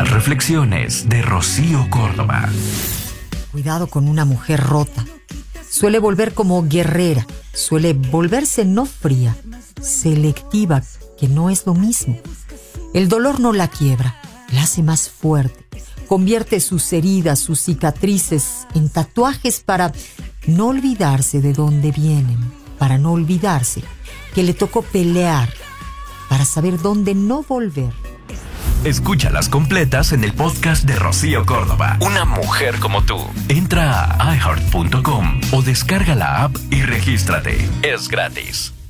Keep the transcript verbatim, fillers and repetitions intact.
Las reflexiones de Rocío Córdoba. Cuidado con una mujer rota. Suele volver como guerrera. Suele volverse no fría, selectiva, que no es lo mismo. El dolor no la quiebra, la hace más fuerte. Convierte sus heridas, sus cicatrices en tatuajes para no olvidarse de dónde vienen, para no olvidarse que le tocó pelear, para saber dónde no volver. Escúchalas completas en el podcast de Rocío Córdoba. Una mujer como tú. Entra a i heart punto com o descarga la app y regístrate. Es gratis.